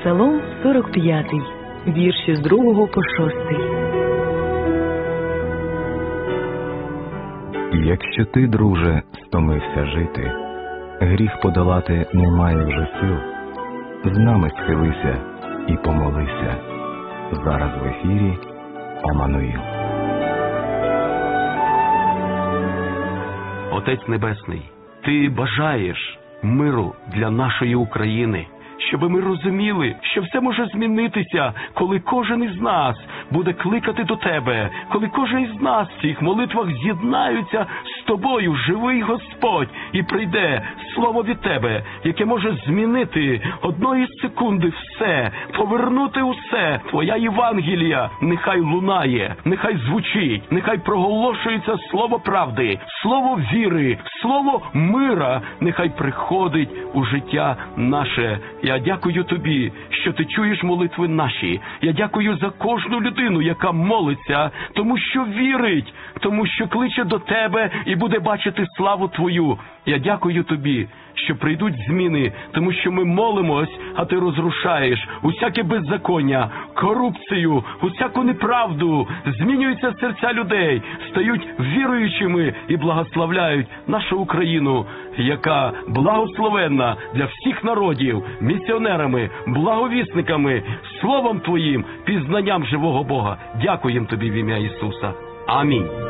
Псалом 45, вірші з 2 по 6. Якщо ти, друже, стомився жити, гріх подолати немає вже сил, з нами схилися і помолися. Зараз в ефірі Еммануїл. Отець Небесний, Ти бажаєш миру для нашої України, щоб ми розуміли, що все може змінитися, коли кожен із нас буде кликати до Тебе, коли кожен із нас в цих молитвах з'єднаються з Тобою, живий Господь, і прийде слово від Тебе, яке може змінити одної секунди все, повернути усе. Твоя Євангелія нехай лунає, нехай звучить, нехай проголошується слово правди, слово віри, слово мира, нехай приходить у життя наше. Я дякую Тобі, що Ти чуєш молитви наші. Я дякую за кожну людину, яка молиться, тому що вірить, тому що кличе до Тебе і буде бачити славу Твою. Я дякую Тобі, що прийдуть зміни, тому що ми молимось, а Ти розрушаєш усяке беззаконня, корупцію, усяку неправду. Змінюються серця людей, стають віруючими і благословляють нашу Україну, яка благословенна для всіх народів, місіонерами, благовісниками, Словом Твоїм, пізнанням живого Бога. Дякуємо Тобі в ім'я Ісуса. Амінь.